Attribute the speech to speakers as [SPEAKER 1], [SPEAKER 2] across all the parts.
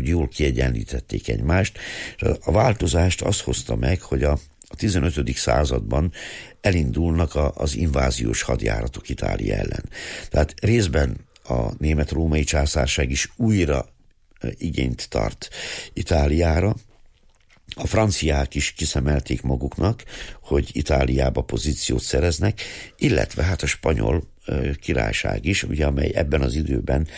[SPEAKER 1] hogy jól kiegyenlítették egymást. A változást az hozta meg, hogy a 15. században elindulnak az inváziós hadjáratok Itália ellen. Tehát részben a német-római császárság is újra igényt tart Itáliára. A franciák is kiszemelték maguknak, hogy Itáliába pozíciót szereznek, illetve hát a spanyol királyság is, ugye, amely ebben az időben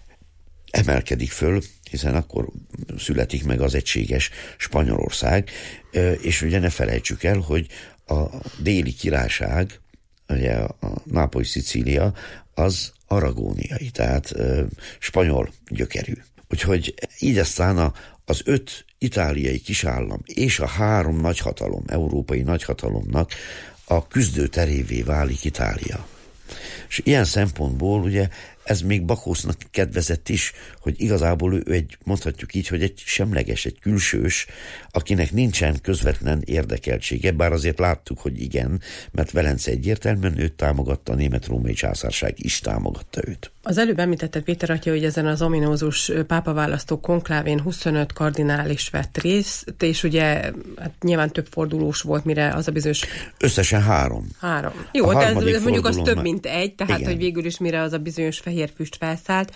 [SPEAKER 1] emelkedik föl, hiszen akkor születik meg az egységes Spanyolország, és ugye ne felejtsük el, hogy a déli királyság, ugye a Nápoly-Szicília, az aragóniai, tehát spanyol gyökerű. Úgyhogy így aztán az 5 itáliai kisállam és a 3 nagyhatalom, európai nagyhatalomnak a küzdőterévé válik Itália. És ilyen szempontból ugye ez még Bakósznak kedvezett is, hogy igazából ő mondhatjuk így, hogy egy semleges, egy külsős, akinek nincsen közvetlen érdekeltsége, bár azért láttuk, hogy igen, mert Velence egyértelműen őt támogatta, a német-római császárság is támogatta őt.
[SPEAKER 2] Az előbb említette Péter atya, hogy ezen az ominózus pápaválasztó konklávén 25 kardinális vett részt, és ugye hát nyilván több fordulós volt, mire az a bizonyos...
[SPEAKER 1] Összesen 3.
[SPEAKER 2] Jó, de ez mondjuk az több, mint egy, tehát
[SPEAKER 1] igen.
[SPEAKER 2] Hogy végül is mire az a bizonyos fehér füst felszállt.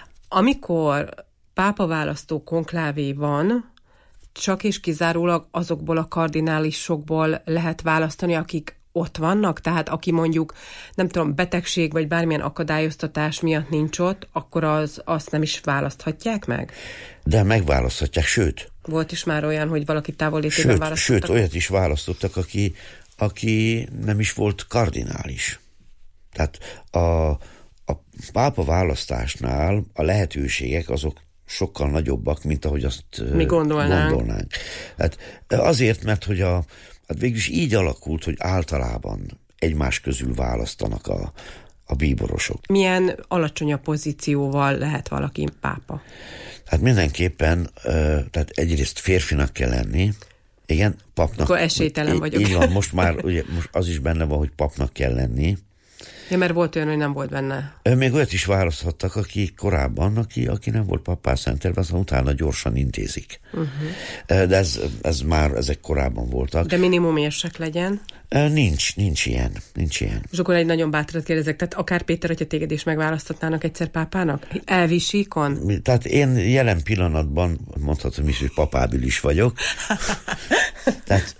[SPEAKER 2] Amikor pápaválasztó konklávé van, csak és kizárólag azokból a kardinálisokból lehet választani, akik ott vannak, tehát aki mondjuk, nem tudom, betegség vagy bármilyen akadályoztatás miatt nincs ott, akkor azt nem is választhatják meg?
[SPEAKER 1] De megválaszthatják, sőt.
[SPEAKER 2] Volt is már olyan, hogy valaki távollétében választottak?
[SPEAKER 1] Sőt, olyat is választottak, aki nem is volt kardinális. Tehát a pápa választásnál a lehetőségek azok sokkal nagyobbak, mint ahogy azt
[SPEAKER 2] mi gondolnánk.
[SPEAKER 1] Hát azért, mert hogy hát végül is így alakult, hogy általában egymás közül választanak a bíborosok.
[SPEAKER 2] Milyen alacsonyabb pozícióval lehet valaki pápa?
[SPEAKER 1] Hát mindenképpen, tehát egyrészt férfinak kell lenni, igen, papnak.
[SPEAKER 2] Akkor esélytelen vagyok.
[SPEAKER 1] Így van, most már ugye, most az is benne van, hogy papnak kell lenni.
[SPEAKER 2] Ja, mert volt olyan, hogy nem volt benne.
[SPEAKER 1] Még olyat is választhattak, aki korábban, aki nem volt pappá szentelve, aztán utána gyorsan intézik. De ezek korábban voltak.
[SPEAKER 2] De minimum érsek legyen?
[SPEAKER 1] Nincs ilyen.
[SPEAKER 2] És akkor egy nagyon bátrat kérdezek, tehát akár Péter, hogyha téged is megválasztatnának egyszer pápának? Elvi síkon?
[SPEAKER 1] Tehát én jelen pillanatban mondhatom is, hogy papábilis vagyok. Tehát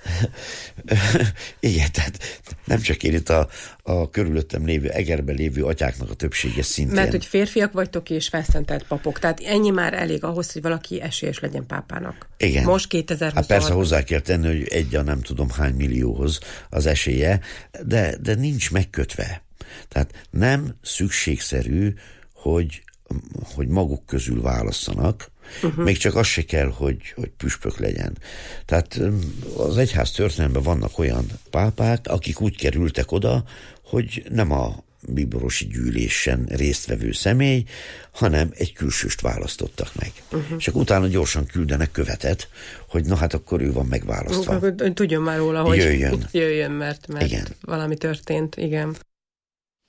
[SPEAKER 1] igen, tehát nem csak én itt a körülöttem lévő, Egerben lévő atyáknak a többsége szintén.
[SPEAKER 2] Mert hogy férfiak vagytok és felszentelt papok, tehát ennyi már elég ahhoz, hogy valaki esélyes legyen pápának.
[SPEAKER 1] Igen.
[SPEAKER 2] Most 2020.
[SPEAKER 1] Hát persze hozzá kell tenni, hogy egy a nem tudom hány millióhoz az esélye, de nincs megkötve. Tehát nem szükségszerű, hogy maguk közül válasszanak, még csak az se kell, hogy püspök legyen. Tehát az egyház történelemben vannak olyan pápák, akik úgy kerültek oda, hogy nem a bíborosi gyűlésen résztvevő személy, hanem egy külsőst választottak meg. És akkor utána gyorsan küldenek követet, hogy na hát akkor ő van megválasztva.
[SPEAKER 2] Tudjon már róla, hogy
[SPEAKER 1] jöjjön,
[SPEAKER 2] mert igen. Valami történt, igen.